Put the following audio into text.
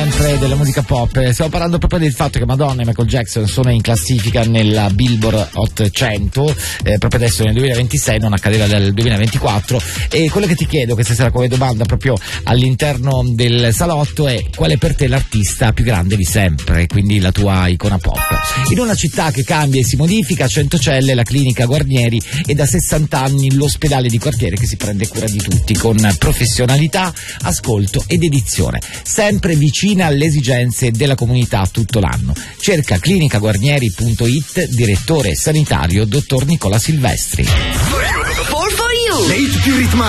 sempre della musica pop. Stiamo parlando proprio del fatto che Madonna e Michael Jackson sono in classifica nella Billboard Hot 100, proprio adesso nel 2026, non accadeva dal 2024. E quello che ti chiedo questa sera come domanda proprio all'interno del salotto è: qual è per te l'artista più grande di sempre, quindi la tua icona pop? In una città che cambia e si modifica, a Centocelle la clinica Guarnieri è da 60 anni l'ospedale di quartiere che si prende cura di tutti con professionalità, ascolto ed edizione, sempre vicina alle esigenze della comunità tutto l'anno. Cerca clinicaguarnieri.it, direttore sanitario dottor Nicola Silvestri. Le hit più ritmate